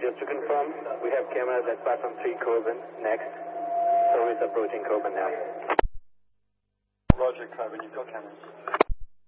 just to confirm, we have cameras at platform 3 Coben next. Service approaching Coben now. Roger, Coben, you've got cameras.